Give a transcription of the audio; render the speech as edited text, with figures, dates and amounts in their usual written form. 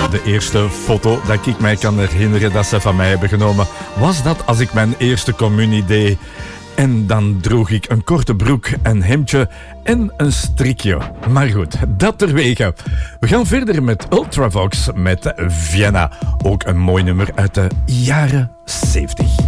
De eerste foto dat ik mij kan herinneren dat ze van mij hebben genomen, was dat als ik mijn eerste communie deed. En dan droeg ik een korte broek, een hemdje en een strikje. Maar goed, dat terwege. We gaan verder met Ultravox met Vienna. Ook een mooi nummer uit de jaren 70.